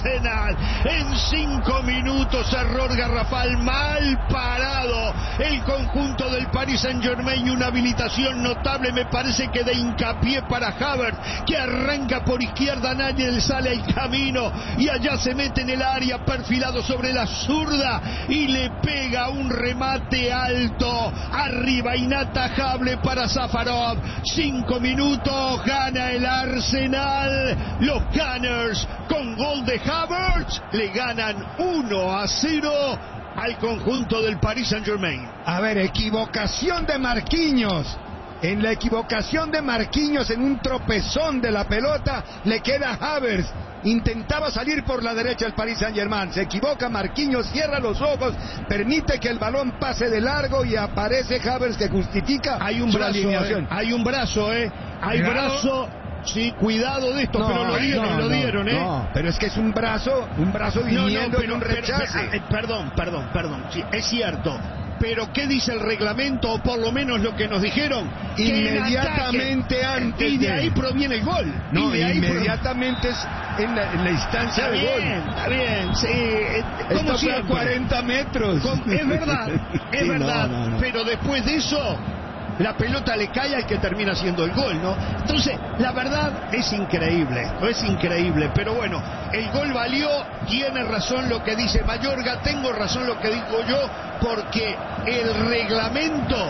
Arsenal. En 5 minutos, error garrafal, mal parado el conjunto del Paris Saint-Germain. Una habilitación notable, me parece que de hincapié para Havertz, que arranca por izquierda, nadie le sale al camino y allá se mete en el área, perfilado sobre la zurda y le pega un remate alto arriba, inatajable para Zafarov. 5 minutos, gana el Arsenal. Los Gunners, con gol de Havertz, le ganan 1-0 al conjunto del Paris Saint-Germain. A ver, equivocación de Marquinhos. En la equivocación de Marquinhos, en un tropezón de la pelota, le queda Havertz. Intentaba salir por la derecha el Paris Saint-Germain. Se equivoca Marquinhos, cierra los ojos, permite que el balón pase de largo y aparece Havertz, que justifica su alineación. Hay un brazo, hay brazo. Sí, cuidado de esto, pero lo dieron, No, pero es que es un brazo viniendo en un rechace. Perdón, sí, es cierto. Pero ¿qué dice el reglamento? O por lo menos lo que nos dijeron. Inmediatamente antes. Y de ahí proviene el gol. No, inmediatamente es en la instancia del gol. Está bien, sí. Esto fue a 40 metros. Es verdad, es verdad. No. Pero después de eso, la pelota le cae al que termina haciendo el gol, ¿no? Entonces, la verdad es increíble, pero bueno, el gol valió. Tiene razón lo que dice Mayorga, tengo razón lo que digo yo, porque el reglamento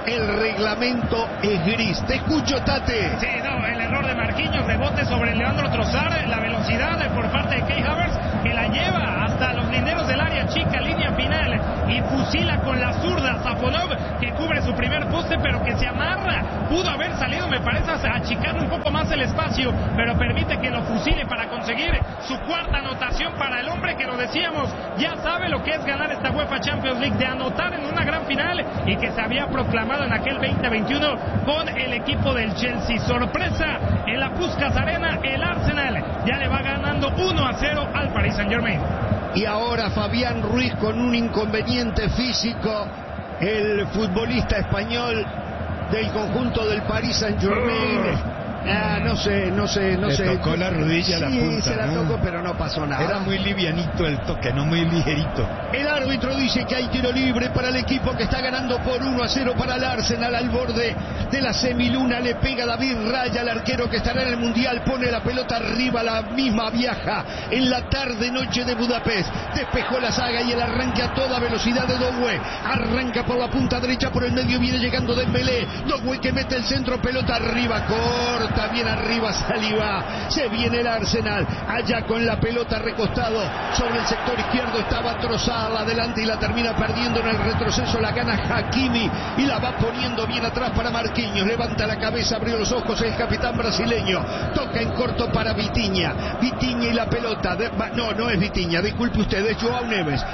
es gris. Te escucho, Tate. Sí, no, el error de Marquinhos, rebote sobre Leandro Trossard, la velocidad por parte de Kai Havertz, que la lleva hasta los lineros del área chica, línea final, y fusila con la zurda Safonov, que cubre su primer poste, pero que se amarra. Pudo haber salido, me parece, a achicar un poco más el espacio, pero permite que lo fusile para conseguir su cuarta anotación para el hombre que, lo decíamos, ya sabe lo que es ganar esta UEFA Champions League, de anotar en una gran final, y que se había proclamado en aquel 2021 con el equipo del Chelsea. Sorpresa en la Puskás Arena, el Arsenal ya le va ganando 1-0 al Paris Saint-Germain. Y ahora Fabián Ruiz con un inconveniente físico, el futbolista español del conjunto del Paris Saint-Germain. No sé. Le tocó la rodilla a la punta. Sí, se la tocó, pero no pasó nada. Era muy livianito el toque, no muy ligerito. El árbitro dice que hay tiro libre para el equipo que está ganando por 1-0 para el Arsenal. Al borde de la semiluna le pega David Raya, el arquero que estará en el Mundial. Pone la pelota arriba, la misma viaja en la tarde-noche de Budapest. Despejó la saga y el arranque a toda velocidad de Doué. Arranca por la punta derecha, por el medio viene llegando Dembélé. Doué que mete el centro, pelota arriba, corta. Bien arriba Saliba, se viene el Arsenal, allá con la pelota recostado sobre el sector izquierdo, estaba Trossard adelante y la termina perdiendo en el retroceso, la gana Hakimi y la va poniendo bien atrás para Marquinhos, levanta la cabeza, abrió los ojos el capitán brasileño, toca en corto para Vitinha y la pelota, no es Vitinha, disculpe usted, es Joao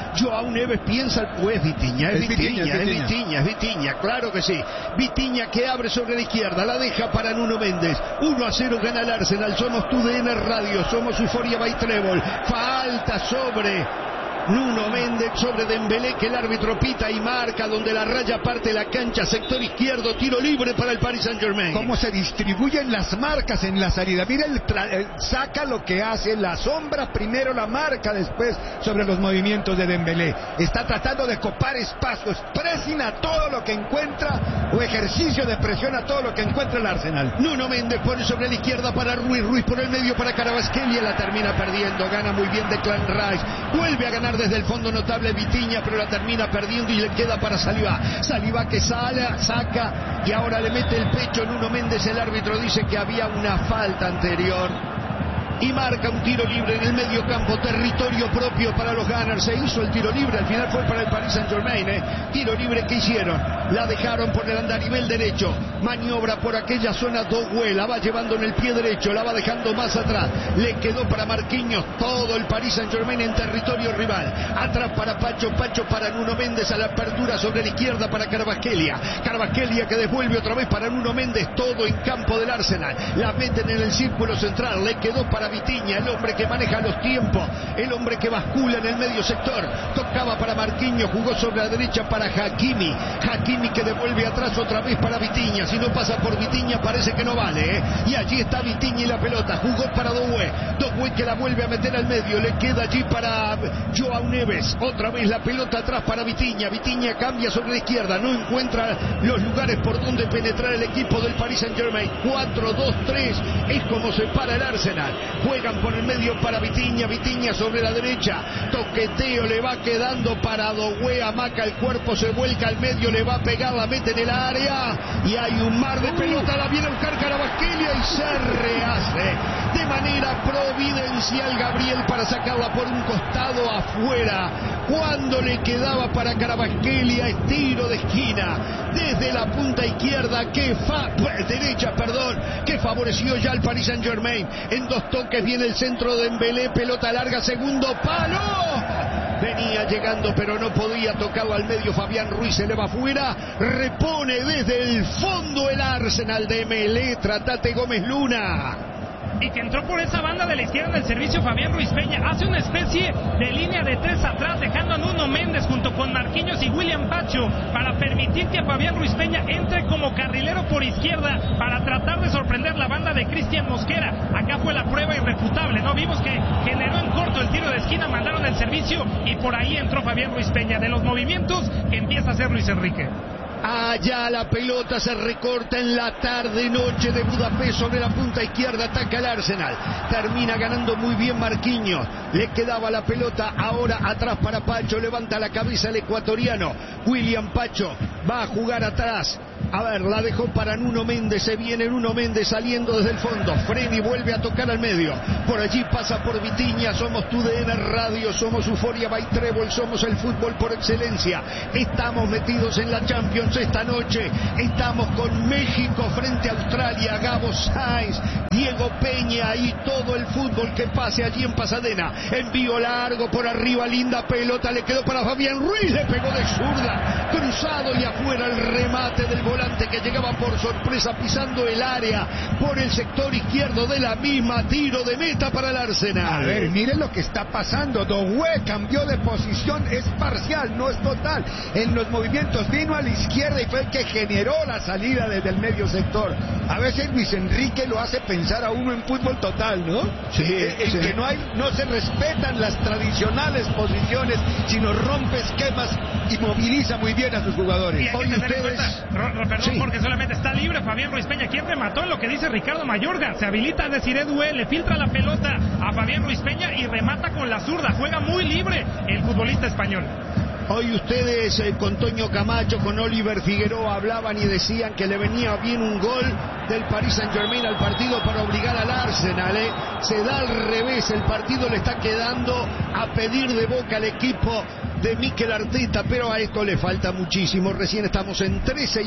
Neves piensa, o es Vitinha, es Vitinha, claro que sí, Vitinha que abre sobre la izquierda, la deja para Nuno Méndez. 1-0 gana el Arsenal. Somos TUDN Radio, somos Euforia by Trébol. Falta sobre Nuno Méndez, sobre Dembélé, que el árbitro pita y marca, donde la raya parte la cancha, sector izquierdo, tiro libre para el Paris Saint-Germain. Cómo se distribuyen las marcas en la salida. Mira, saca lo que hace, la sombra primero, la marca después sobre los movimientos de Dembélé. Está tratando de copar espacios, pressing a todo lo que encuentra, o ejercicio de presión a todo lo que encuentra el Arsenal. Nuno Méndez pone sobre la izquierda para Ruiz por el medio para Kvaratskhelia, la termina perdiendo, gana muy bien Declan Rice, vuelve a ganar desde el fondo notable Vitinha, pero la termina perdiendo y le queda para Saliba que saca y ahora le mete el pecho Nuno Méndez. El árbitro dice que había una falta anterior y marca un tiro libre en el medio campo, territorio propio para los Gunners. Se hizo el tiro libre, al final fue para el Paris Saint-Germain, tiro libre que hicieron, la dejaron por el andarivel derecho, maniobra por aquella zona Doué, la va llevando en el pie derecho, la va dejando más atrás, le quedó para Marquinhos, todo el Paris Saint-Germain en territorio rival, atrás para Pacho para Nuno Méndez, a la apertura sobre la izquierda para Kvaratskhelia que devuelve otra vez para Nuno Méndez, todo en campo del Arsenal, la meten en el círculo central, le quedó para Vitinha, el hombre que maneja los tiempos, el hombre que bascula en el medio sector. Tocaba para Marquinhos, jugó sobre la derecha para Hakimi. Hakimi que devuelve atrás otra vez para Vitinha. Si no pasa por Vitinha parece que no vale, ¿eh? Y allí está Vitinha y la pelota. Jugó para Doué. Doué que la vuelve a meter al medio. Le queda allí para Joao Neves. Otra vez la pelota atrás para Vitinha. Vitinha cambia sobre la izquierda. No encuentra los lugares por donde penetrar el equipo del Paris Saint-Germain. 4-2-3 es como se para el Arsenal. Juegan por el medio para Vitinha. Vitinha sobre la derecha. Toqueteo le va quedando para Doué. Amaca el cuerpo, se vuelca al medio, le va a pegar, la mete en el área. Y hay un mar de pelota. La viene a buscar Kvaratskhelia y se rehace de manera providencial Gabriel para sacarla por un costado afuera. Cuando le quedaba para Kvaratskhelia, tiro de esquina desde la punta izquierda derecha, que favoreció ya al Paris Saint-Germain. En dos toques viene el centro de Dembélé, pelota larga, segundo palo. Venía llegando pero no podía tocarlo al medio. Fabián Ruiz se le va afuera. Repone desde el fondo el Arsenal de Meletra, Tate Gómez Luna. Y que entró por esa banda de la izquierda del servicio Fabián Ruiz Peña. Hace una especie de línea de tres atrás, dejando a Nuno Méndez junto con Marquinhos y William Pacho para permitir que Fabián Ruiz Peña entre como carrilero por izquierda para tratar de sorprender la banda de Cristian Mosquera. Acá fue la prueba irrefutable, ¿no? Vimos que generó en corto el tiro de esquina, mandaron el servicio y por ahí entró Fabián Ruiz Peña. De los movimientos que empieza a hacer Luis Enrique. Allá la pelota se recorta en la tarde-noche de Budapest sobre la punta izquierda, ataca el Arsenal, termina ganando muy bien Marquinhos, le quedaba la pelota ahora atrás para Pacho, levanta la cabeza el ecuatoriano, William Pacho va a jugar atrás. A ver, la dejó para Nuno Méndez, se viene Nuno Méndez saliendo desde el fondo, Freddy vuelve a tocar al medio, por allí pasa por Vitinha, somos TUDN Radio, somos Euforia by Trébol, somos el fútbol por excelencia, estamos metidos en la Champions esta noche, estamos con México frente a Australia, Gabo Sainz, Diego Peña y todo el fútbol que pase allí en Pasadena, envío largo por arriba, linda pelota, le quedó para Fabián Ruiz, le pegó de zurda, cruzado y afuera el remate del volante que llegaba por sorpresa pisando el área por el sector izquierdo de la misma, tiro de meta para el Arsenal. A ver, miren lo que está pasando. Doué cambió de posición, es parcial, no es total. En los movimientos vino a la izquierda y fue el que generó la salida desde el medio sector. A veces Luis Enrique lo hace pensar a uno en fútbol total, ¿no? Sí, en que no se respetan las tradicionales posiciones, sino rompe esquemas y moviliza muy bien a sus jugadores. Y hay que tener en cuenta, perdón, porque solamente está libre Fabián Ruiz Peña. ¿Quién remató? En lo que dice Ricardo Mayorga. Se habilita a Desiré Doué, le filtra la pelota a Fabián Ruiz Peña y remata con la zurda. Juega muy libre el futbolista español. Hoy ustedes con Toño Camacho, con Oliver Figueroa hablaban y decían que le venía bien un gol del Paris Saint-Germain al partido para obligar al Arsenal. Se da al revés, el partido le está quedando a pedir de boca al equipo de Mikel Arteta, pero a esto le falta muchísimo. Recién estamos en 13 y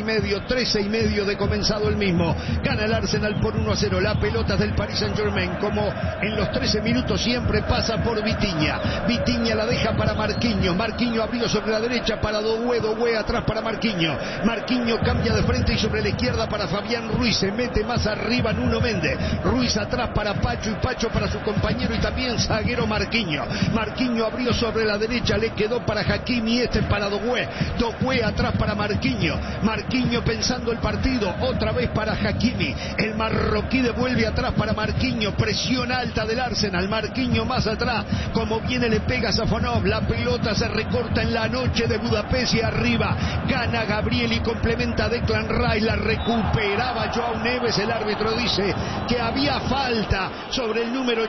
medio de comenzado el mismo. Gana el Arsenal por 1-0. La pelota del Paris Saint-Germain, como en los 13 minutos siempre, pasa por Vitinha. Vitinha la deja para Marquinhos. Marquinhos abrió sobre la derecha para Doué. Doué atrás para Marquinhos. Marquinhos cambia de frente y sobre la izquierda para Fabián Ruiz. Se mete más arriba Nuno Méndez. Ruiz atrás para Pacho y Pacho para su compañero y también zaguero Marquinhos. Marquinhos abrió sobre la derecha, le quedó para Hakimi, para Doué. Doué atrás para Marquinhos. Marquinhos pensando el partido, otra vez para Hakimi. El marroquí devuelve atrás para Marquinhos. Presión alta del Arsenal. Marquinhos más atrás. Como viene le pega Safonov. La pelota se recorta en la noche de Budapest y arriba. Gana Gabriel y complementa Declan Rice. La recuperaba Joao Neves. El árbitro dice que había falta sobre el número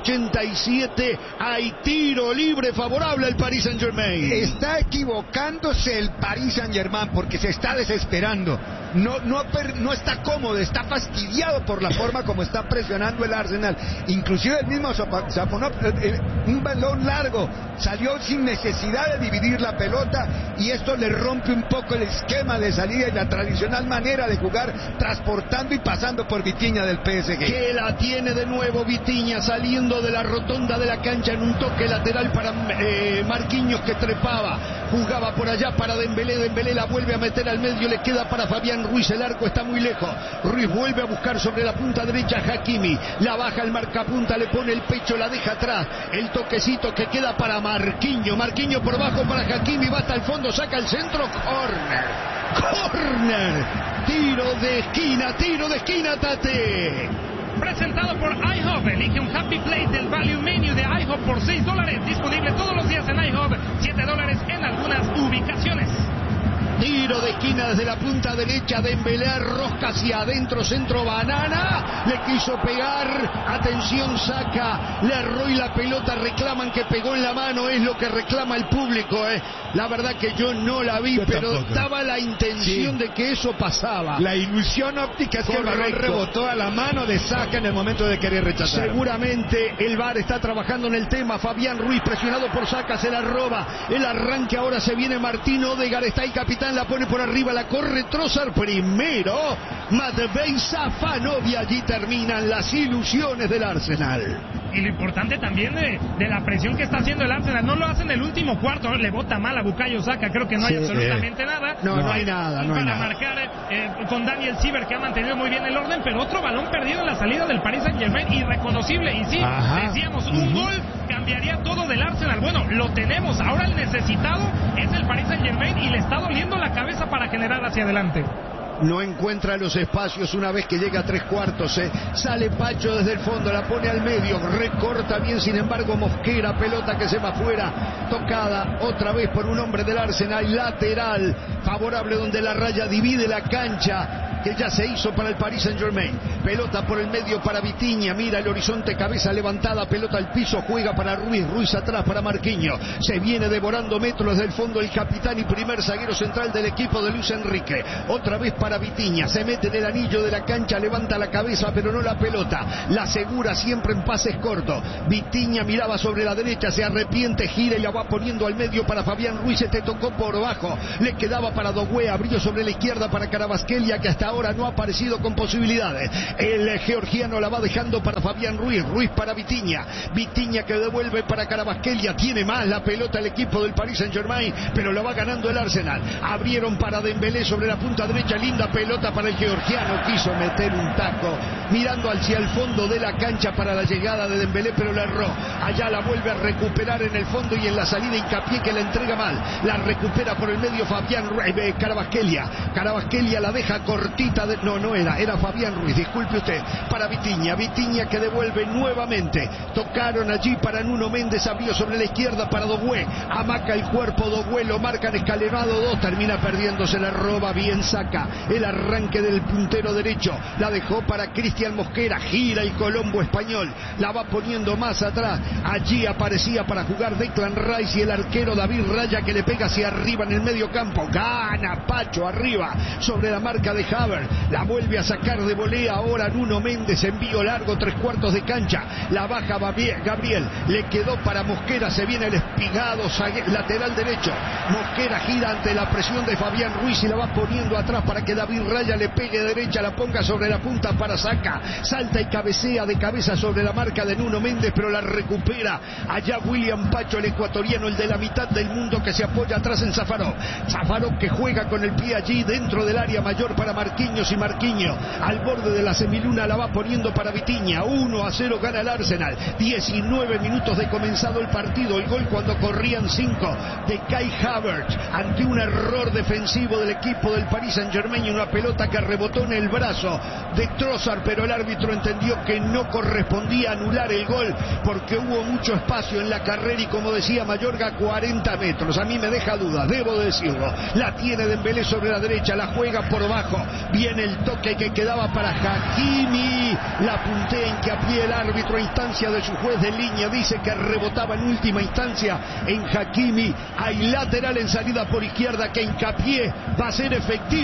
87. Hay tiro libre favorable al Paris Saint-Germain. Está equivocándose el Paris Saint-Germain porque se está desesperando. No está cómodo, está fastidiado por la forma como está presionando el Arsenal. Inclusive el mismo Safonov, un balón largo, salió sin necesidad de dividir la pelota y esto le rompe un poco el esquema de salida y la tradicional manera de jugar, transportando y pasando por Vitinha del PSG. Que la tiene de nuevo Vitinha saliendo de la rotonda de la cancha en un toque lateral para Marquinhos, que trepa jugaba por allá para Dembélé, Dembélé la vuelve a meter al medio, le queda para Fabián Ruiz, el arco está muy lejos, Ruiz vuelve a buscar sobre la punta derecha a Hakimi, la baja el marcapunta, le pone el pecho, la deja atrás, el toquecito que queda para Marquinhos, Marquinhos por bajo para Hakimi, va hasta el fondo, saca el centro, corner, tiro de esquina, Tate. Presentado por IHOP, elige un Happy Plate del Value Menu de IHOP por $6, disponible todos los días en IHOP, $7 en algunas ubicaciones. Tiro de esquina desde la punta derecha, Dembélé, rosca hacia adentro, centro banana, le quiso pegar, atención, saca, le erró y la pelota, reclaman que pegó en la mano, es lo que reclama el público, La verdad que yo no la vi, pero daba la intención de que eso pasaba. La ilusión óptica es que el balón rebotó a la mano de Saka en el momento de querer rechazar. Seguramente el VAR está trabajando en el tema, Fabián Ruiz presionado por Saka, se la roba, el arranque ahora se viene Martín Odegaard, está el capitán, la pone por arriba, la corre Trossard primero, Matvei Safanovich, allí terminan las ilusiones del Arsenal. Y lo importante también de la presión que está haciendo el Arsenal, no lo hace en el último cuarto, le bota mal a Bukayo Saka, creo que no hay absolutamente nada. No hay nada. Para marcar con Daniel Siever, que ha mantenido muy bien el orden, pero otro balón perdido en la salida del Paris Saint-Germain, irreconocible, y sí, decíamos, un gol cambiaría todo del Arsenal. Bueno, lo tenemos, ahora el necesitado es el Paris Saint-Germain y le está doliendo la cabeza para generar hacia adelante. No encuentra los espacios una vez que llega a 3/4, sale Pacho desde el fondo, la pone al medio, recorta bien, sin embargo Mosquera, pelota que se va afuera, tocada otra vez por un hombre del Arsenal, lateral favorable donde la raya divide la cancha, que ya se hizo para el Paris Saint-Germain. Pelota por el medio para Vitinha, mira el horizonte, cabeza levantada, pelota al piso, juega para Ruiz, Ruiz atrás para Marquinhos, se viene devorando metros desde el fondo el capitán y primer zaguero central del equipo de Luis Enrique, otra vez para Vitinha, se mete en el anillo de la cancha, levanta la cabeza pero no la pelota, la asegura siempre en pases cortos, Vitinha miraba sobre la derecha, se arrepiente, gira y la va poniendo al medio para Fabián Ruiz, se te tocó por bajo, le quedaba para Dogué, abrió sobre la izquierda para Carabasquelia, que hasta ahora no ha aparecido con posibilidades, el georgiano la va dejando para Fabián Ruiz, Ruiz para Vitinha, Vitinha que devuelve para Carabasquelia, tiene más la pelota el equipo del Paris Saint-Germain, pero la va ganando el Arsenal, abrieron para Dembélé sobre la punta derecha, linda pelota para el georgiano, quiso meter un taco, mirando hacia el fondo de la cancha para la llegada de Dembélé, pero la erró, allá la vuelve a recuperar en el fondo y en la salida Hincapié, que la entrega mal, la recupera por el medio Fabián Carabasquelia la deja cortita, era Fabián Ruiz, disculpe usted, para Vitinha que devuelve nuevamente, tocaron allí para Nuno Méndez, abrió sobre la izquierda para Dogué, amaca el cuerpo Dogué, lo marcan escalerado 2, termina perdiéndose, la roba bien Saka, el arranque del puntero derecho, la dejó para Cristian Mosquera, gira el Colombo español, la va poniendo más atrás, allí aparecía para jugar Declan Rice y el arquero David Raya, que le pega hacia arriba en el medio campo, gana Pacho arriba sobre la marca de Havertz, la vuelve a sacar de volea ahora Nuno Méndez, envío largo 3/4 de cancha, la baja Gabriel, le quedó para Mosquera, se viene el espigado lateral derecho, Mosquera gira ante la presión de Fabián Ruiz y la va poniendo atrás para que David Raya le pegue derecha, la ponga sobre la punta para Saka, salta y cabecea de cabeza sobre la marca de Nuno Méndez, pero la recupera allá William Pacho, el ecuatoriano, el de la mitad del mundo, que se apoya atrás en Zafarov que juega con el pie allí dentro del área mayor para Marquinhos, y Marquinhos al borde de la semiluna la va poniendo para Vitinha, 1-0 gana el Arsenal, 19 minutos de comenzado el partido, el gol cuando corrían 5 de Kai Havertz ante un error defensivo del equipo del Paris Saint-Germain y una pelota que rebotó en el brazo de Trossard, pero el árbitro entendió que no correspondía anular el gol porque hubo mucho espacio en la carrera y, como decía Mayorga, 40 metros, a mí me deja dudas, debo decirlo, la tiene Dembélé sobre la derecha, la juega por bajo, viene el toque que quedaba para Hakimi, la puntea Hincapié, el árbitro a instancia de su juez de línea dice que rebotaba en última instancia en Hakimi, hay lateral en salida por izquierda que Hincapié va a ser efectivo para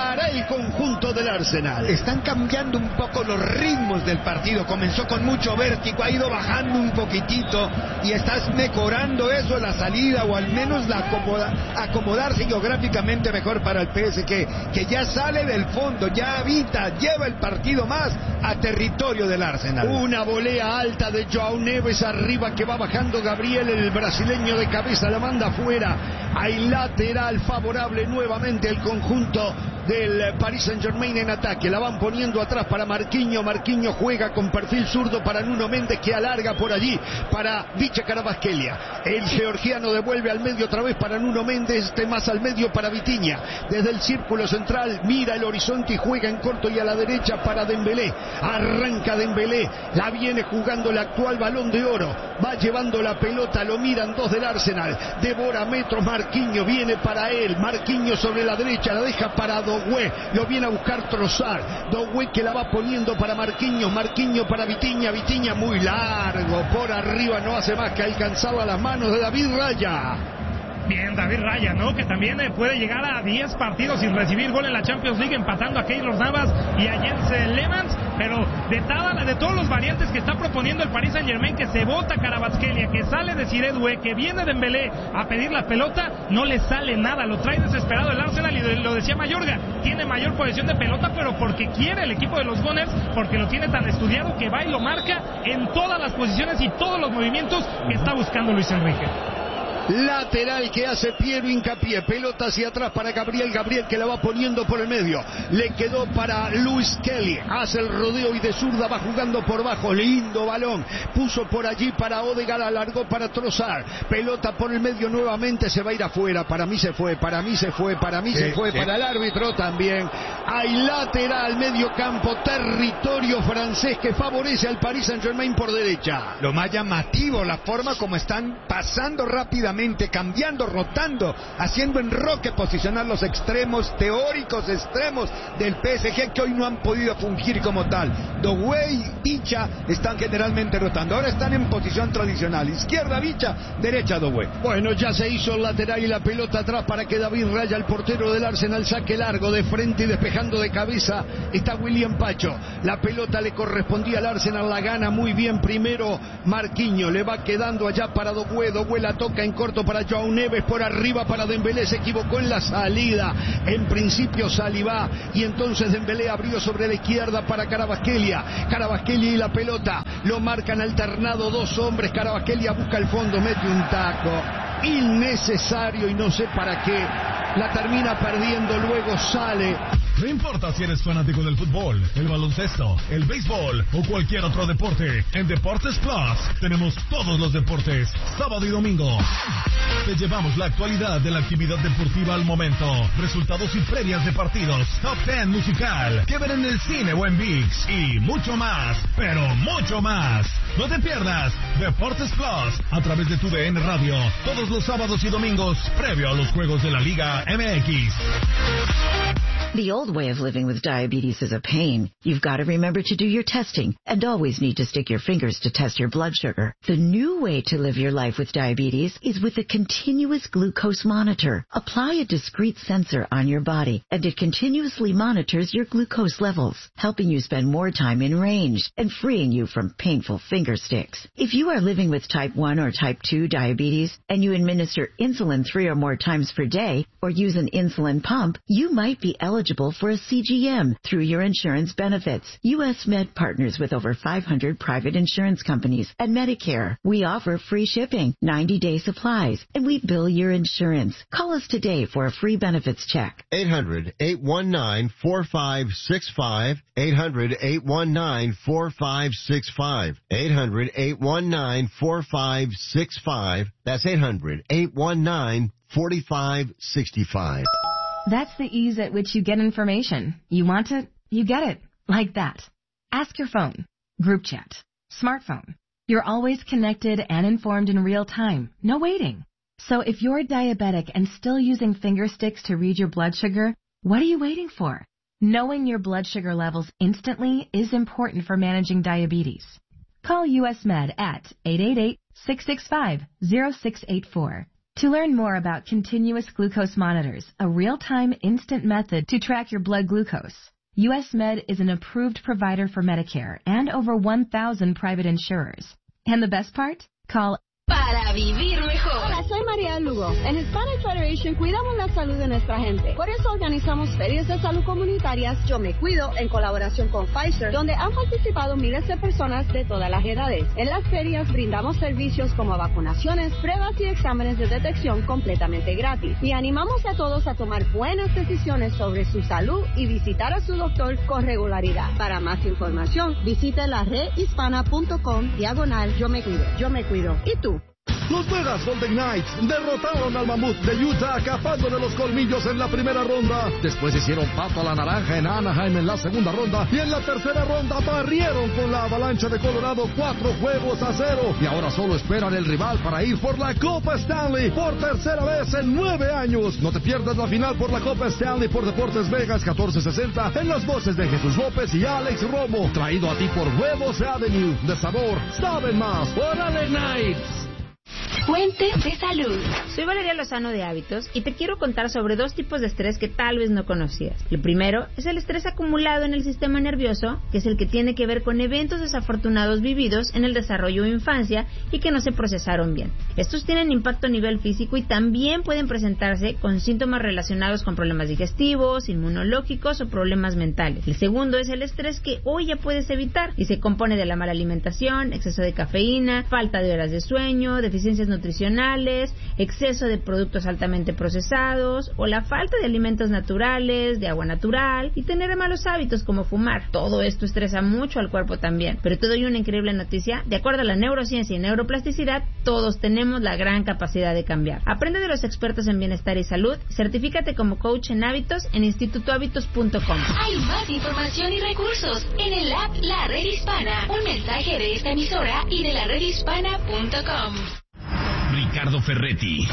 para el conjunto del Arsenal. Están cambiando un poco los ritmos del partido. Comenzó con mucho vértigo, ha ido bajando un poquitito y estás mejorando eso, la salida o al menos la acomodarse geográficamente mejor para el PSG, que ya sale del fondo, ya habita, lleva el partido más a territorio del Arsenal. Una volea alta de João Neves arriba que va bajando Gabriel, el brasileño de cabeza la manda afuera. Hay lateral favorable nuevamente el conjunto del Paris Saint-Germain en ataque. La van poniendo atrás para Marquinhos. Marquinhos juega con perfil zurdo para Nuno Méndez, que alarga por allí para Vicha Kvaratskhelia. El georgiano devuelve al medio otra vez para Nuno Méndez, más al medio para Vitinha. Desde el círculo central mira el horizonte y juega en corto y a la derecha para Dembélé. Arranca Dembélé, la viene jugando el actual Balón de Oro. Va llevando la pelota, lo miran dos del Arsenal. Devora metros Marquinhos, viene para él. Marquinhos sobre la derecha, la deja para Doué, lo viene a buscar Trossard. Doué que la va poniendo para Marquinhos. Marquinhos para Vitinha. Vitinha muy largo por arriba, no hace más que alcanzar a las manos de David Raya. Bien, David Raya, ¿no? Que también puede llegar a 10 partidos sin recibir gol en la Champions League, empatando a Keylor Navas y a Jens Lehmann. Pero de todos los variantes que está proponiendo el Paris Saint-Germain, que se bota Kvaratskhelia, que sale de Desiré Doué, que viene Dembélé a pedir la pelota, no le sale nada, lo trae desesperado el Arsenal. Y lo decía Mayorga, tiene mayor posesión de pelota, pero porque quiere el equipo de los Gunners, porque lo tiene tan estudiado que va y lo marca en todas las posiciones y todos los movimientos que está buscando Luis Enrique. Lateral que hace Piero Hincapié, pelota hacia atrás para Gabriel que la va poniendo por el medio, le quedó para Luis Kelly, hace el rodeo y de zurda va jugando por bajo, lindo balón, puso por allí para Odegaard, alargó para Trossard, pelota por el medio nuevamente, se va a ir afuera, para mí se fue, para el árbitro también. Hay lateral, medio campo, territorio francés que favorece al Paris Saint-Germain por derecha. Lo más llamativo, la forma como están pasando rápidamente, cambiando, rotando, haciendo enroque, posicionar los teóricos extremos del PSG, que hoy no han podido fungir como tal. Doué y Vicha están generalmente rotando, ahora están en posición tradicional, izquierda Vicha, derecha Doué. Bueno, ya se hizo el lateral y la pelota atrás para que David Raya, el portero del Arsenal, saque largo de frente y despejando de cabeza está William Pacho. La pelota le correspondía al Arsenal, la gana muy bien primero Marquinhos, le va quedando allá para Doué, Doué la toca en corto para João Neves, por arriba para Dembélé, se equivocó en la salida, en principio Saliba, y entonces Dembélé abrió sobre la izquierda para Kvaratskhelia y la pelota, lo marcan alternado dos hombres, Kvaratskhelia busca el fondo, mete un taco innecesario y no sé para qué, la termina perdiendo, luego sale. No importa si eres fanático del fútbol, el baloncesto, el béisbol o cualquier otro deporte, en Deportes Plus tenemos todos los deportes, sábado y domingo. Te llevamos la actualidad de la actividad deportiva al momento, resultados y previas de partidos, top 10 musical, que ver en el cine o en ViX y mucho más, pero mucho más. No te pierdas Deportes Plus a través de tu DN Radio, todos los sábados y domingos, previo a los juegos de la Liga MX. The old way of living with diabetes is a pain. You've got to remember to do your testing and always need to stick your fingers to test your blood sugar. The new way to live your life with diabetes is with a continuous glucose monitor. Apply a discrete sensor on your body and it continuously monitors your glucose levels, helping you spend more time in range and freeing you from painful finger sticks. If you are living with type 1 or type 2 diabetes and you administer insulin 3 or more times per day or use an insulin pump, you might be eligible for a CGM through your insurance benefits. U.S. Med partners with over 500 private insurance companies and Medicare. We offer free shipping, 90-day supplies, and we bill your insurance. Call us today for a free benefits check. 800-819-4565. 800-819-4565. 800-819-4565. That's 800-819-4565. That's the ease at which you get information. You want it, you get it. Like that. Ask your phone. Group chat. Smartphone. You're always connected and informed in real time. No waiting. So if you're diabetic and still using finger sticks to read your blood sugar, what are you waiting for? Knowing your blood sugar levels instantly is important for managing diabetes. Call US Med at 888-665-0684. To learn more about continuous glucose monitors, a real-time instant method to track your blood glucose, US Med is an approved provider for Medicare and over 1,000 private insurers. And the best part? Call para vivir mejor. Hola, soy María Lugo. En Hispanic Federation cuidamos la salud de nuestra gente. Por eso organizamos ferias de salud comunitarias Yo Me Cuido en colaboración con Pfizer, donde han participado miles de personas de todas las edades. En las ferias brindamos servicios como vacunaciones, pruebas y exámenes de detección completamente gratis. Y animamos a todos a tomar buenas decisiones sobre su salud y visitar a su doctor con regularidad. Para más información, visite la redhispana.com/Yo Me Cuido. Yo Me Cuido. ¿Y tú? Los Vegas Golden Knights derrotaron al Mamut de Utah capándole los colmillos en la primera ronda. Después hicieron pato a la naranja en Anaheim en la segunda ronda. Y en la tercera ronda barrieron con la Avalancha de Colorado 4-0. Y ahora solo esperan el rival para ir por la Copa Stanley por tercera vez en 9 años. No te pierdas la final por la Copa Stanley por Deportes Vegas 1460 en las voces de Jesús López y Alex Romo. Traído a ti por Huevos Avenue. De sabor, saben más. ¡Órale, Knights! Fuente de salud. Soy Valeria Lozano de Hábitos y te quiero contar sobre 2 tipos de estrés que tal vez no conocías. El primero es el estrés acumulado en el sistema nervioso, que es el que tiene que ver con eventos desafortunados vividos en el desarrollo o infancia y que no se procesaron bien. Estos tienen impacto a nivel físico y también pueden presentarse con síntomas relacionados con problemas digestivos, inmunológicos o problemas mentales. El segundo es el estrés que hoy ya puedes evitar y se compone de la mala alimentación, exceso de cafeína, falta de horas de sueño, deficiencias nutricionales, exceso de productos altamente procesados o la falta de alimentos naturales, de agua natural y tener malos hábitos como fumar. Todo esto estresa mucho al cuerpo también. Pero te doy una increíble noticia. De acuerdo a la neurociencia y neuroplasticidad, todos tenemos la gran capacidad de cambiar. Aprende de los expertos en bienestar y salud. Certifícate como coach en hábitos en institutohábitos.com. Hay más información y recursos en el app La Red Hispana. Un mensaje de esta emisora y de la redhispana.com. Ricardo Ferretti,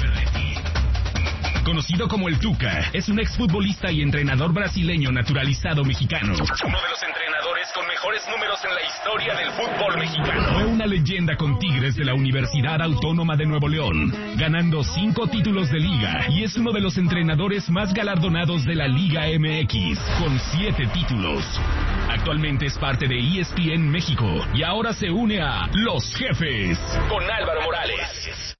conocido como el Tuca, es un exfutbolista y entrenador brasileño naturalizado mexicano. Uno de los entrenadores con mejores números en la historia del fútbol mexicano. Fue una leyenda con Tigres de la Universidad Autónoma de Nuevo León, ganando 5 títulos de liga, y es uno de los entrenadores más galardonados de la Liga MX, con 7 títulos. Actualmente es parte de ESPN México y ahora se une a Los Jefes con Álvaro Morales.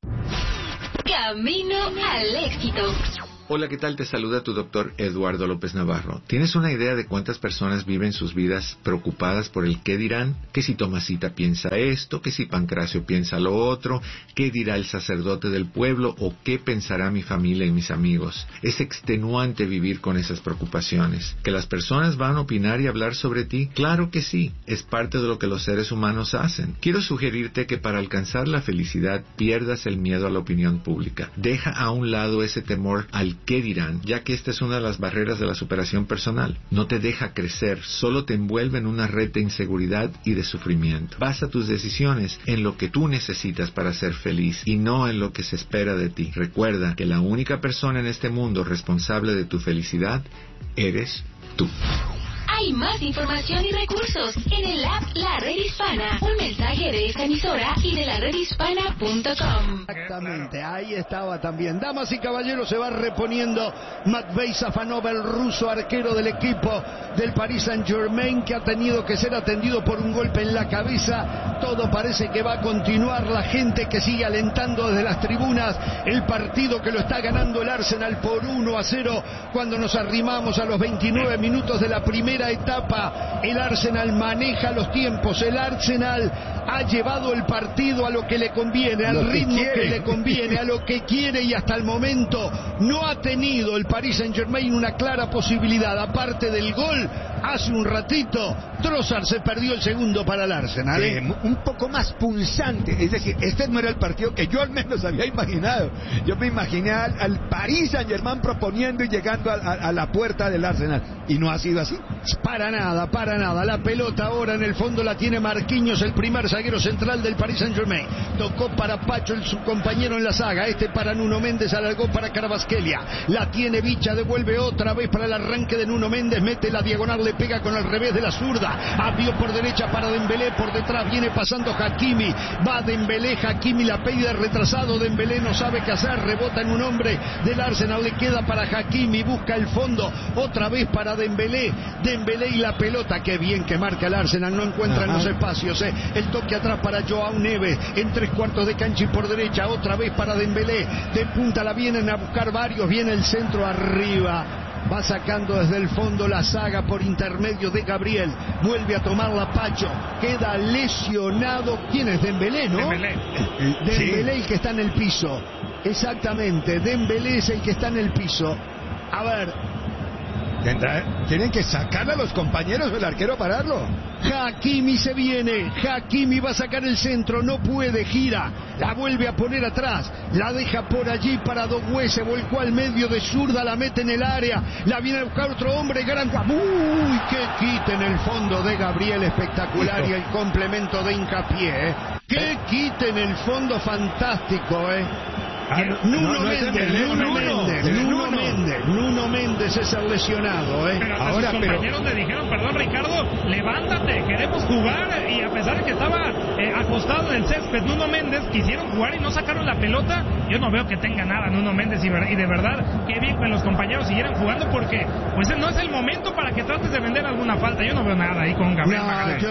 Camino al éxito. Hola, ¿qué tal? Te saluda tu doctor Eduardo López Navarro. ¿Tienes una idea de cuántas personas viven sus vidas preocupadas por el qué dirán? Que si Tomasita piensa esto, que si Pancracio piensa lo otro, qué dirá el sacerdote del pueblo o qué pensará mi familia y mis amigos. Es extenuante vivir con esas preocupaciones. ¿Que las personas van a opinar y hablar sobre ti? Claro que sí, es parte de lo que los seres humanos hacen. Quiero sugerirte que para alcanzar la felicidad pierdas el miedo a la opinión pública. Deja a un lado ese temor al qué dirán, ya que esta es una de las barreras de la superación personal. No te deja crecer, solo te envuelve en una red de inseguridad y de sufrimiento. Basa tus decisiones en lo que tú necesitas para ser feliz y no en lo que se espera de ti. Recuerda que la única persona en este mundo responsable de tu felicidad eres tú. Hay más información y recursos en el app La Red Hispana. Un mensaje de esta emisora y de la redhispana.com. Exactamente, ahí estaba también. Damas y caballeros, se va reponiendo Matvei Safanov, el ruso arquero del equipo del Paris Saint-Germain, que ha tenido que ser atendido por un golpe en la cabeza. Todo parece que va a continuar. La gente que sigue alentando desde las tribunas el partido, que lo está ganando el Arsenal por 1-0 cuando nos arrimamos a los 29 minutos de la primera etapa. El Arsenal maneja los tiempos, el Arsenal ha llevado el partido a lo que le conviene, al ritmo que le conviene, a lo que quiere, y hasta el momento no ha tenido el Paris Saint-Germain una clara posibilidad. Aparte del gol hace un ratito, Trossard se perdió el segundo para el Arsenal. Un poco más punzante, es decir, este no era el partido que yo al menos había imaginado. Yo me imaginé al Paris Saint-Germain proponiendo y llegando a la puerta del Arsenal, y no ha sido así. Para nada, para nada. La pelota ahora en el fondo la tiene Marquinhos, el primer zaguero central del Paris Saint-Germain. Tocó para Pacho, su compañero en la saga. Este para Nuno Méndez, alargó para Kvaratskhelia. La tiene Vicha, devuelve otra vez para el arranque de Nuno Méndez. Mete la diagonal, le le pega con el revés de la zurda. Abrió por derecha para Dembélé, por detrás viene pasando Hakimi. Va Dembélé, Hakimi la pide retrasado. Dembélé no sabe qué hacer, rebota en un hombre del Arsenal, le queda para Hakimi, busca el fondo, otra vez para Dembélé. Dembélé y la pelota, qué bien que marca el Arsenal, no encuentran los espacios. El toque atrás para Joao Neves, en 3/4 de cancha y por derecha, otra vez para Dembélé. De punta la vienen a buscar varios, viene el centro arriba. Va sacando desde el fondo la saga por intermedio de Gabriel. Vuelve a tomarla Pacho. Queda lesionado. ¿Quién es? Dembélé, ¿no? Dembélé. Dembélé, el que está en el piso. Exactamente. Dembélé es el que está en el piso. A ver. Tienen que sacar a los compañeros del arquero a pararlo. Hakimi se viene. Hakimi va a sacar el centro. No puede. Gira. La vuelve a poner atrás. La deja por allí para Doué. Se volcó al medio de zurda. La mete en el área. La viene a buscar otro hombre. Gran. ¡Uy! ¡Qué quite en el fondo de Gabriel! Espectacular. Y el complemento de Hincapié. ¡Qué quite en el fondo! Fantástico, Nuno Méndez es el lesionado, Pero ahora, sus compañeros le dijeron, perdón Ricardo, levántate, queremos jugar, y a pesar de que estaba acostado en el césped Nuno Méndez, quisieron jugar y no sacaron la pelota. Yo no veo que tenga nada Nuno Méndez, y de verdad, qué bien que los compañeros siguieran jugando, porque pues no es el momento para que trates de vender alguna falta. Yo no veo nada ahí con Gabriel.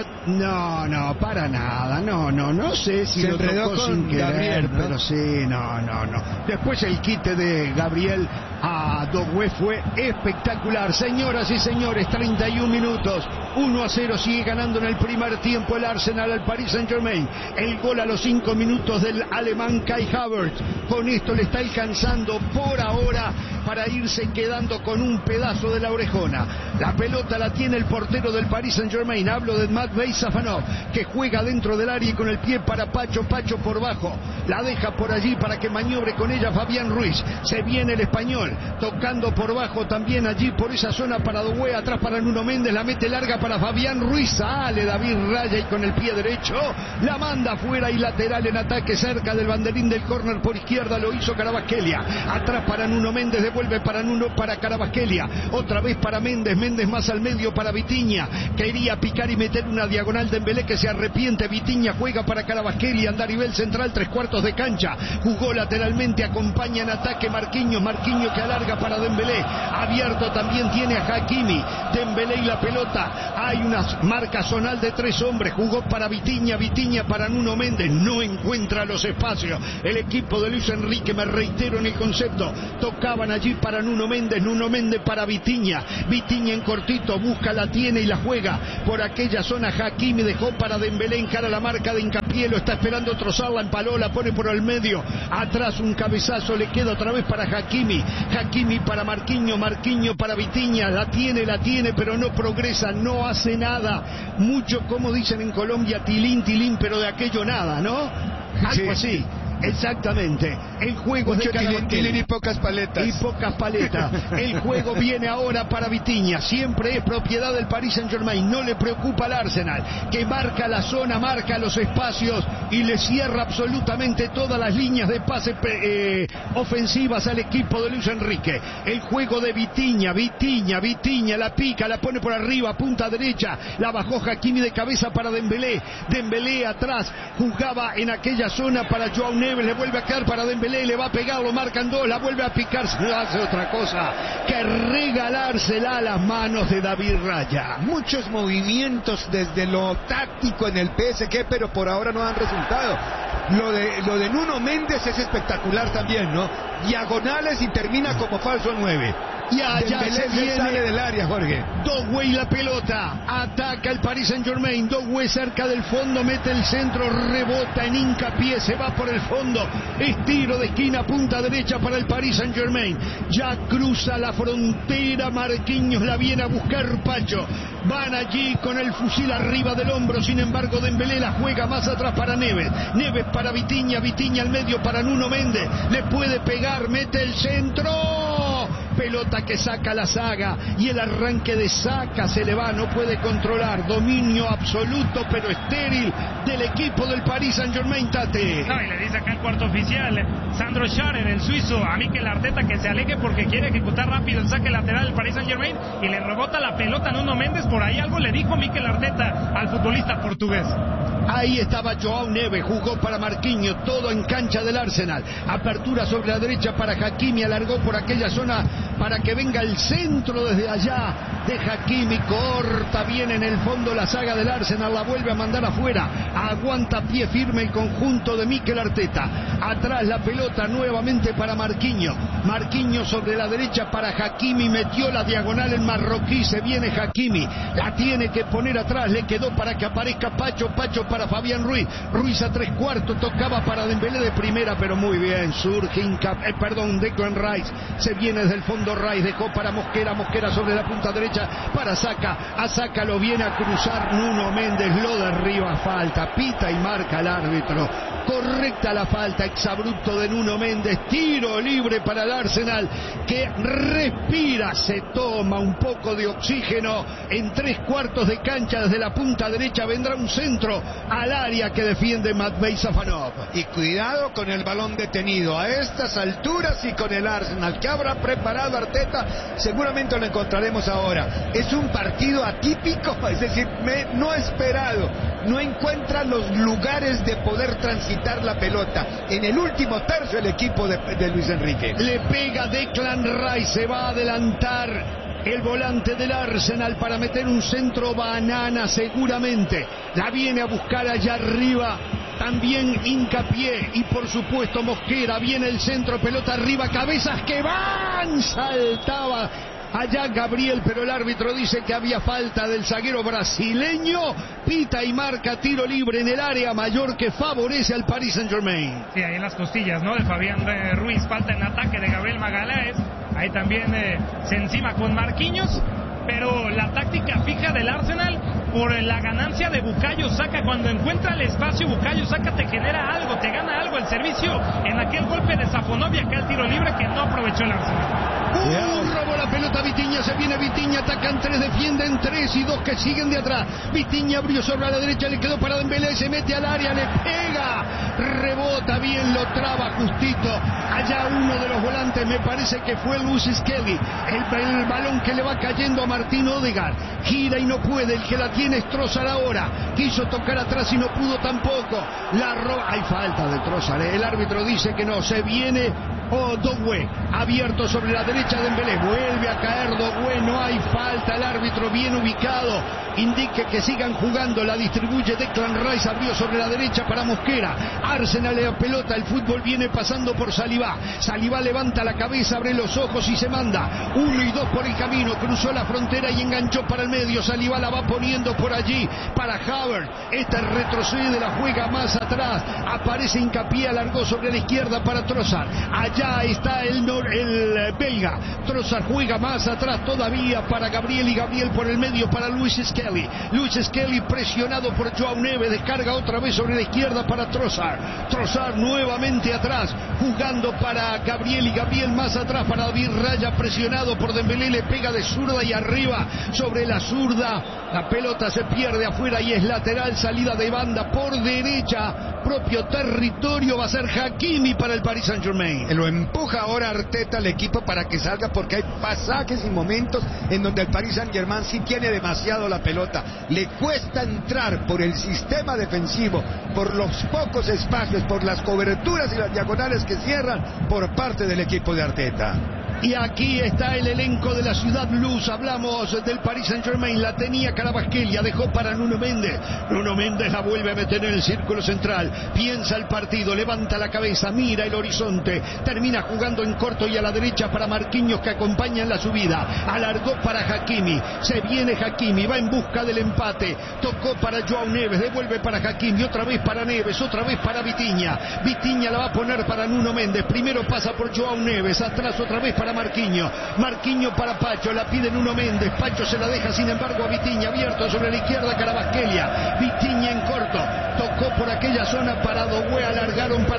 No, para nada, no sé si se lo tocó sin querer, Gabriel, ¿no? pero sí, no. Después el quite de Gabriel a Doué fue espectacular. Señoras y señores, 31 minutos, 1-0, sigue ganando en el primer tiempo el Arsenal al Paris Saint-Germain. El gol a los 5 minutos del alemán Kai Havertz. Con esto le está alcanzando por ahora para irse quedando con un pedazo de la orejona. La pelota la tiene el portero del Paris Saint-Germain. Hablo de Matvei Safanov, que juega dentro del área y con el pie para Pacho por bajo. La deja por allí para que maniobre con ella Fabián Ruiz. Se viene el español, tocando por bajo también allí por esa zona para Doué, atrás para Nuno Méndez, la mete larga para Fabián Ruiz. Sale David Raya y con el pie derecho la manda fuera y lateral en ataque cerca del banderín del córner por izquierda. Lo hizo Carabasquelia. Atrás para Nuno Méndez, devuelve para Carabasquelia. Otra vez para Méndez más al medio para Vitinha. Quería picar y meter una diagonal de Dembélé, que se arrepiente. Vitinha juega para Carabasquelia, anda a nivel central, 3/4 de cancha. Jugó lateralmente, acompaña en ataque Marquinhos que alarga para Dembélé. Abierto también tiene a Hakimi. Dembélé y la pelota. Hay una marca zonal de 3 hombres. Jugó para Vitinha para Nuno Méndez. No encuentra los espacios el equipo de Luis Enrique, me reitero en el concepto. Tocaban allí para Nuno Méndez para Vitinha en cortito, busca, la tiene y la juega por aquella zona. Hakimi dejó para Dembélé, encara la marca de Hincapié, lo está esperando trozar, la empaló, la pone por el medio, atrás un cabezazo, le queda otra vez para Hakimi para Marquinhos para Vitinha, la tiene, pero no progresa, no hace nada, mucho, como dicen en Colombia, tilín, pero de aquello nada, ¿no? Algo así. Exactamente. El juego mucho de tilín y pocas paletas. El juego viene ahora para Vitinha. Siempre es propiedad del Paris Saint-Germain. No le preocupa al Arsenal, que marca la zona, marca los espacios y le cierra absolutamente todas las líneas de pase ofensivas al equipo de Luis Enrique. El juego de Vitinha, la pica, la pone por arriba, punta derecha, la bajó Hakimi de cabeza para Dembélé atrás, jugaba en aquella zona para Joao Neves, le vuelve a quedar para Dembélé, le va a pegar, lo marcan 2, la vuelve a picar, no hace otra cosa que regalársela a las manos de David Raya. Muchos movimientos desde lo táctico en el PSG, pero por ahora no han resultado. Lo de Nuno Méndez es espectacular también, ¿no? Diagonales y termina como falso 9. Y allá se viene, sale del área, Jorge. Doué y la pelota, ataca el Paris Saint-Germain. Doué cerca del fondo, mete el centro, rebota en Hincapié, se va por el fondo, es tiro de esquina, punta derecha para el Paris Saint-Germain. Ya cruza la frontera Marquinhos, la viene a buscar Pacho. Van allí con el fusil arriba del hombro, sin embargo Dembélé la juega más atrás para Neves para Vitinha al medio para Nuno Méndez, le puede pegar, mete el centro, pelota que saca la Saga y el arranque de Saka se le va, no puede controlar, dominio absoluto pero estéril del equipo del Paris Saint-Germain, Tate. No, y le dice acá el cuarto oficial, Sandro Scharen, el suizo, a Mikel Arteta que se aleje porque quiere ejecutar rápido el saque lateral del Paris Saint-Germain y le rebota la pelota a Nuno Méndez. Por ahí algo le dijo Mikel Arteta al futbolista portugués. Ahí estaba Joao Neves, jugó para Marquinhos, todo en cancha del Arsenal. Apertura sobre la derecha para Hakimi, alargó por aquella zona para que venga el centro desde allá de Hakimi, corta bien en el fondo la Saga del Arsenal, la vuelve a mandar afuera, aguanta pie firme el conjunto de Mikel Arteta. Atrás la pelota nuevamente para Marquinhos, Marquinhos sobre la derecha para Hakimi, metió la diagonal en marroquí, se viene Hakimi, la tiene que poner atrás, le quedó para que aparezca Pacho para Fabián Ruiz, Ruiz a 3/4, tocaba para Dembélé de primera, pero muy bien, surge Declan Rice, se viene desde el fondo Rice, dejó para Mosquera sobre la punta derecha para Saka, a Saka lo viene a cruzar Nuno Méndez, lo derriba, falta, pita y marca el árbitro, correcta la falta, exabrupto de Nuno Méndez, tiro libre para el Arsenal que respira, se toma un poco de oxígeno en 3/4 de cancha desde la punta derecha, vendrá un centro al área que defiende Matvei Safanov. Y cuidado con el balón detenido a estas alturas y con el Arsenal que habrá preparado Arteta, seguramente lo encontraremos ahora. Es un partido atípico, es decir, no esperado, no encuentra los lugares de poder transitar la pelota. En el último tercio el equipo de Luis Enrique. Le pega Declan Rice, se va a adelantar el volante del Arsenal para meter un centro banana seguramente. La viene a buscar allá arriba también Hincapié y por supuesto Mosquera. Viene el centro, pelota arriba, cabezas que van, saltaba allá Gabriel, pero el árbitro dice que había falta del zaguero brasileño, pita y marca tiro libre en el área mayor que favorece al Paris Saint-Germain. Sí, ahí en las costillas, ¿no? De Fabián Ruiz, falta en ataque de Gabriel Magalhães, ahí también se encima con Marquinhos, pero la táctica fija del Arsenal por la ganancia de Bukayo Saka, cuando encuentra el espacio Bukayo Saka te genera algo, te gana algo el servicio en aquel golpe de Safonov y acá el tiro libre que no aprovechó el Arsenal. Robó la pelota Vitinha, se viene Vitinha, atacan 3, defienden 3 y 2 que siguen de atrás. Vitinha abrió sobre la derecha, le quedó para Dembélé, se mete al área, le pega, rebota bien, lo traba justito. Allá uno de los volantes, me parece que fue Luis Skelly, el balón que le va cayendo a Martín Odegaard, gira y no puede, el que la tiene es Trossard ahora, quiso tocar atrás y no pudo tampoco. Hay falta de Trossard, el árbitro dice que no, se viene Doué, abierto sobre la derecha de Dembélé, vuelve a caer Doué, no hay falta, el árbitro bien ubicado, indique que sigan jugando, la distribuye Declan Rice, abrió sobre la derecha para Mosquera, Arsenal la pelota, el fútbol viene pasando por Saliba, Saliba levanta la cabeza, abre los ojos y se manda, 1 y 2 por el camino, cruzó la frontera y enganchó para el medio, Saliba la va poniendo por allí, para Havertz, retrocede, la juega más atrás, aparece Hincapié, alargó sobre la izquierda para Trossard, allá está el belga, Trossard juega más atrás todavía para Gabriel y Gabriel por el medio para Luis Skelly, presionado por Joao Neves, descarga otra vez sobre la izquierda para Trossard nuevamente atrás, jugando para Gabriel y Gabriel más atrás para David Raya, presionado por Dembélé, le pega de zurda y arriba sobre la zurda, la pelota se pierde afuera y es lateral, salida de banda por derecha, propio territorio, va a ser Hakimi para el Paris Saint-Germain. Lo empuja ahora Arteta al equipo para que salga, porque hay pasajes y momentos en donde el Paris Saint-Germain sí tiene demasiado la pelota, le cuesta entrar por el sistema defensivo, por los pocos espacios, por las coberturas y las diagonales que cierran por parte del equipo de Arteta. Y aquí está el elenco de la Ciudad Luz, hablamos del Paris Saint-Germain, la tenía Kvaratskhelia, dejó para Nuno Méndez la vuelve a meter en el círculo central, piensa el partido, levanta la cabeza, mira el horizonte, termina jugando en corto y a la derecha para Marquinhos que acompaña en la subida, alargó para Hakimi, se viene Hakimi, va en busca del empate, tocó para Joao Neves, devuelve para Hakimi, otra vez para Neves, otra vez para Vitinha la va a poner para Nuno Méndez, primero pasa por Joao Neves, atrás otra vez para Marquinhos para Pacho, la pide Nuno Méndez, Pacho se la deja sin embargo a Vitinha, abierto sobre la izquierda Kvaratskhelia, Vitinha en corto, tocó por aquella zona para Doué, alargaron para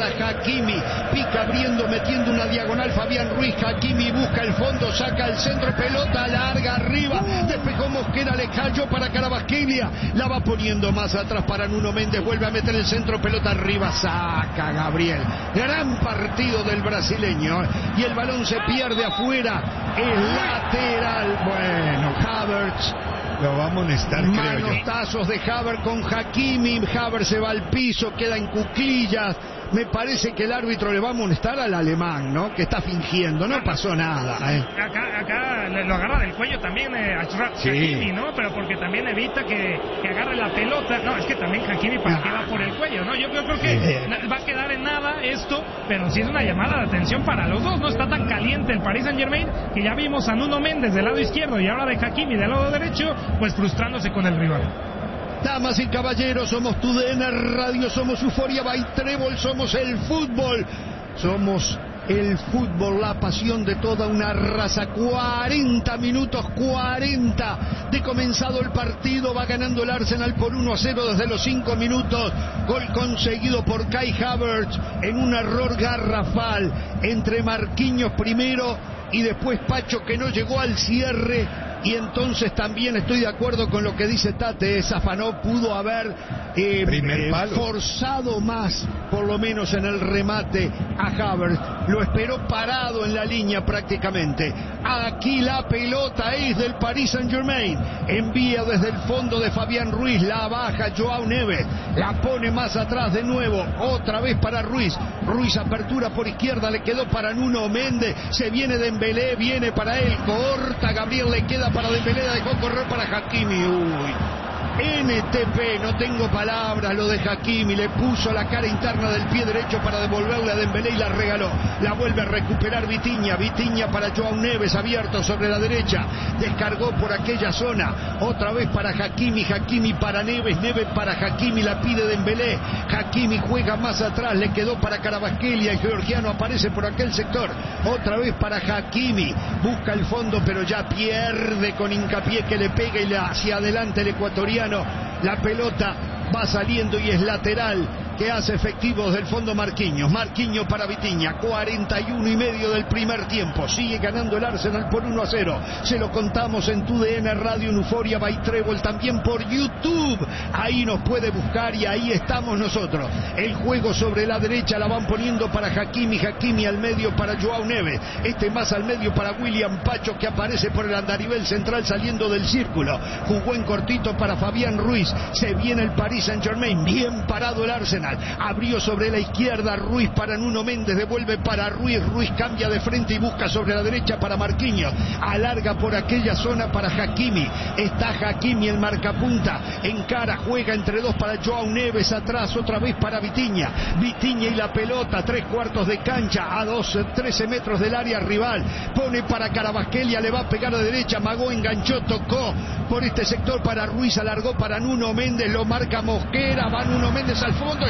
para Hakimi, pica abriendo, metiendo una diagonal Fabián Ruiz, Hakimi busca el fondo, saca el centro, pelota larga arriba, despejó Mosquera, le cayó para Carabasquelia, la va poniendo más atrás para Nuno Méndez, vuelve a meter el centro, pelota arriba, saca Gabriel. Gran partido del brasileño, y el balón se pierde afuera, es lateral. Bueno, Havertz lo va a amonestar, creo yo. Manotazos de Havertz con Hakimi, Havertz se va al piso, queda en cuclillas. Me parece que el árbitro le va a amonestar al alemán, ¿no? Que está fingiendo, no pasó nada. Acá lo agarra del cuello también Hakimi, ¿no? Pero porque también evita que agarre la pelota. No, es que también Hakimi para que va por el cuello, ¿no? Yo creo que va a quedar en nada esto, pero sí es una llamada de atención para los dos. No está tan caliente el Paris Saint-Germain, que ya vimos a Nuno Méndez del lado izquierdo y ahora de Hakimi del lado derecho, pues frustrándose con el rival. Damas y caballeros, somos TUDN Radio, somos Euforia by Trébol, somos el fútbol, somos el fútbol, la pasión de toda una raza. 40 minutos, 40 de comenzado el partido, va ganando el Arsenal por 1-0 desde los 5 minutos, gol conseguido por Kai Havertz en un error garrafal entre Marquinhos primero y después Pacho, que no llegó al cierre. Y entonces también estoy de acuerdo con lo que dice Tate, Safanov pudo haber forzado más, por lo menos en el remate a Havertz, lo esperó parado en la línea prácticamente. Aquí la pelota es del Paris Saint-Germain, envía desde el fondo de Fabián Ruiz, la baja Joao Neves, la pone más atrás de nuevo, otra vez para Ruiz, apertura por izquierda, le quedó para Nuno Méndez, se viene Dembélé, viene para él, corta Gabriel, le queda para Dembélé, dejó correr para Hakimi. NTP, no tengo palabras, lo de Hakimi, le puso la cara interna del pie derecho para devolverle a Dembélé y la regaló, la vuelve a recuperar Vitinha para Joao Neves, abierto sobre la derecha, descargó por aquella zona, otra vez para Hakimi para Neves para Hakimi, la pide Dembélé, Hakimi juega más atrás, le quedó para Carabasquelia, el georgiano aparece por aquel sector, otra vez para Hakimi, busca el fondo pero ya pierde con Hincapié, que le pega y hacia adelante el ecuatoriano. La pelota va saliendo y es lateral, que hace efectivos del fondo Marquinhos para Vitinha, 41 y medio del primer tiempo, sigue ganando el Arsenal por 1-0, se lo contamos en TUDN Radio, en Euforia by Trébol, también por YouTube, ahí nos puede buscar y ahí estamos nosotros. El juego sobre la derecha, la van poniendo para Hakimi al medio para Joao Neves, más al medio para William Pacho, que aparece por el andarivel central saliendo del círculo, jugó en cortito para Fabián Ruiz, se viene el Paris Saint-Germain, bien parado el Arsenal, abrió sobre la izquierda Ruiz para Nuno Méndez, devuelve para Ruiz cambia de frente y busca sobre la derecha para Marquinhos, alarga por aquella zona para Hakimi, está Hakimi el marcapunta, encara, juega entre dos para Joao Neves, atrás otra vez para Vitinha y la pelota, 3/4 de cancha, a 13 metros del área rival, pone para Carabasquelia, le va a pegar de derecha, Magó enganchó, tocó por este sector para Ruiz, alargó para Nuno Méndez, lo marca Mosquera, va Nuno Méndez al fondo,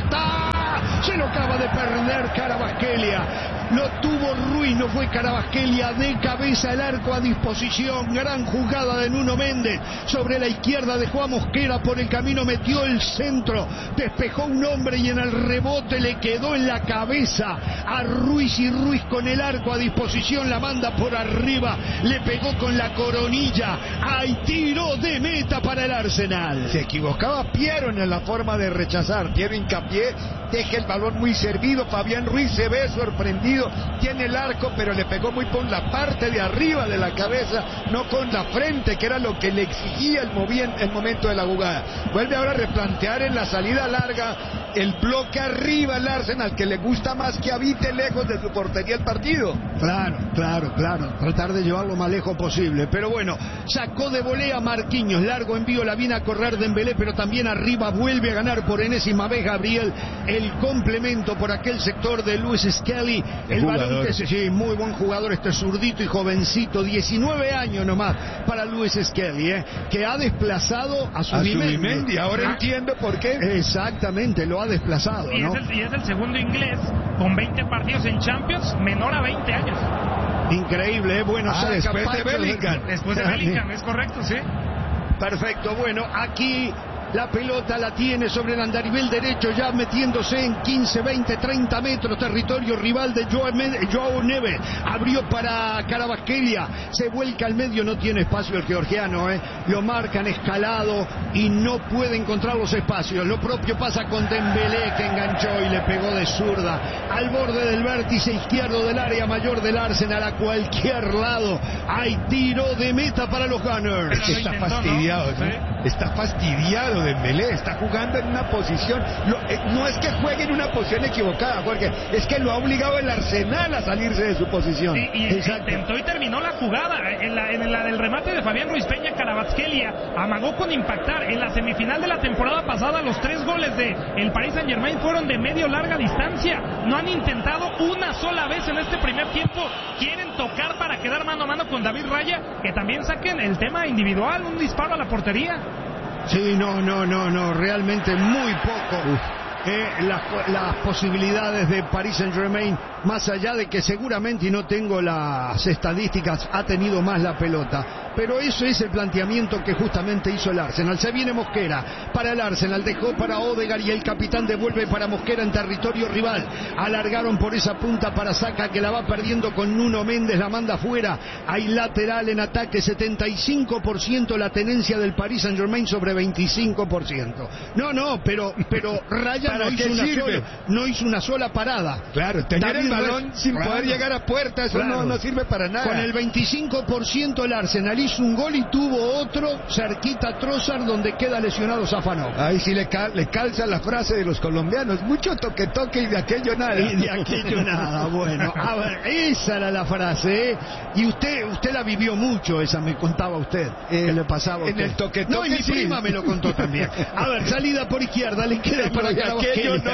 se lo acaba de perder Carabasquelia, lo tuvo Ruiz, no fue Carabasquelia, de cabeza el arco a disposición, gran jugada de Nuno Méndez, sobre la izquierda dejó a Mosquera por el camino, metió el centro, despejó un hombre y en el rebote le quedó en la cabeza a Ruiz, y Ruiz con el arco a disposición la manda por arriba, le pegó con la coronilla, hay tiro de meta para el Arsenal. Se equivocaba Piero en la forma de rechazar, Piero Hincapié deja el balón muy servido, Fabián Ruiz se ve sorprendido, tiene el arco pero le pegó muy con la parte de arriba de la cabeza, no con la frente, que era lo que le exigía el momento de la jugada. Vuelve ahora a replantear en la salida larga el bloque arriba al Arsenal, que le gusta más que habite lejos de su portería el partido. Claro, tratar de llevarlo más lejos posible, pero bueno, sacó de volea Marquinhos, largo envío, la viene a correr Dembélé, pero también arriba vuelve a ganar por enésima vez Gabriel, el complemento por aquel sector de Lewis Skelly, el balón que sí, muy buen jugador, este zurdito y jovencito, 19 años nomás para Lewis Skelly, que ha desplazado a Zubimendi. Ahora entiendo por qué. Exactamente, lo ha desplazado, ¿no? Y es el segundo inglés con 20 partidos en Champions, menor a 20 años. Increíble, bueno, después de Bellingham. Después de Bellingham, es correcto, sí. Perfecto, bueno, aquí La pelota la tiene sobre el andarivel derecho, ya metiéndose en 15, 20, 30 metros, territorio rival de Joao Neves. Abrió para Carabasquelia, se vuelca al medio, no tiene espacio el georgiano, lo marcan escalado y no puede encontrar los espacios. Lo propio pasa con Dembélé, que enganchó y le pegó de zurda al borde del vértice izquierdo del área mayor del Arsenal. A cualquier lado hay tiro de meta para los Gunners. Es que está fastidiado, ¿no? Sí. Está fastidiado Dembélé, está jugando en una posición, no es que juegue en una posición equivocada, Jorge, es que lo ha obligado el Arsenal a salirse de su posición. Sí, y intentó y terminó la jugada en la del remate de Fabián Ruiz Peña. Carabasquelia amagó con impactar. En la semifinal de la temporada pasada, los 3 goles de el Paris Saint-Germain fueron de medio larga distancia. No han intentado una sola vez en este primer tiempo. Quieren tocar para quedar mano a mano con David Raya, que también saquen el tema individual, un disparo a la portería. Sí, no, realmente muy poco. Las posibilidades de Paris Saint-Germain, más allá de que seguramente, y no tengo las estadísticas, ha tenido más la pelota, pero eso es el planteamiento que justamente hizo el Arsenal. Se viene Mosquera para el Arsenal, dejó para Odegaard y el capitán devuelve para Mosquera en territorio rival. Alargaron por esa punta para Saka, que la va perdiendo con Nuno Méndez, la manda fuera. Hay lateral en ataque, 75% la tenencia del Paris Saint-Germain sobre 25%. Pero Raya no hizo una sola parada. Claro, tener el balón sin poder llegar a puerta, eso no sirve para nada. Con el 25% el Arsenal hizo un gol y tuvo otro cerquita a Trossard, donde queda lesionado Safanov. Ahí sí le calza la frase de los colombianos: mucho toque y de aquello nada. Y de aquello nada. Bueno, a ver, esa era la frase, Y usted la vivió mucho, esa me contaba usted, que le pasaba a usted. En el toque y mi prima me lo contó también. A ver, salida por izquierda, le queda para Carabasquelia.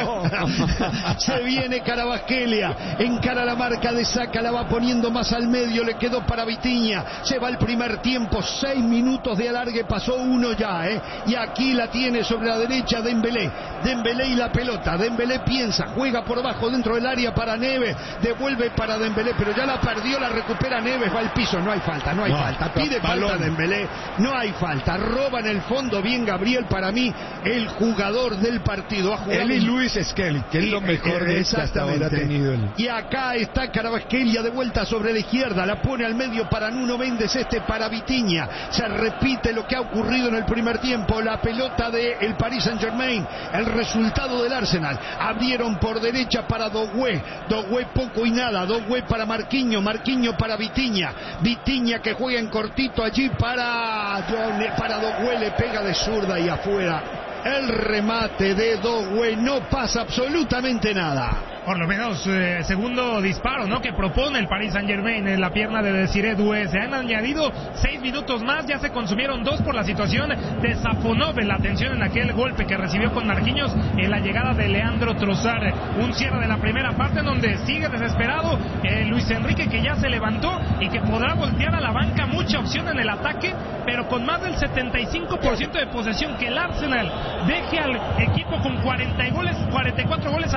Se viene Carabasquelia, encara la marca de Saka, la va poniendo más al medio, le quedó para Vitinha. Se va el primer tiempo, 6 minutos de alargue, pasó uno ya, y aquí la tiene sobre la derecha Dembélé y la pelota. Dembélé piensa, juega por abajo dentro del área para Neves, devuelve para Dembélé, pero ya la perdió, la recupera Neves, va al piso, no hay falta, pide falta Dembélé, no hay falta, roba en el fondo bien Gabriel, para mí el jugador del partido. Él y Luis Skelly, que es lo mejor de esta hasta ahora ha tenido él. Y acá está Carabasquelia de vuelta sobre la izquierda, la pone al medio para Nuno Méndez, para Vitinha. Se repite lo que ha ocurrido en el primer tiempo, la pelota del Paris Saint-Germain, el resultado del Arsenal. Abrieron por derecha para Doué poco y nada, Doué para Marquinhos para Vitinha que juega en cortito allí para Doué, le pega de zurda y afuera. El remate de Doué, no pasa absolutamente nada. Por lo menos segundo disparo, ¿no?, que propone el Paris Saint-Germain en la pierna de Desiré Doué. Se han añadido 6 minutos más, ya se consumieron 2 por la situación de Safonov, en la atención en aquel golpe que recibió con Marquinhos en la llegada de Leandro Trossard. Un cierre de la primera parte donde sigue desesperado Luis Enrique, que ya se levantó y que podrá voltear a la banca. Mucha opción en el ataque, pero con más del 75% de posesión. Que el Arsenal deje al equipo con 44 goles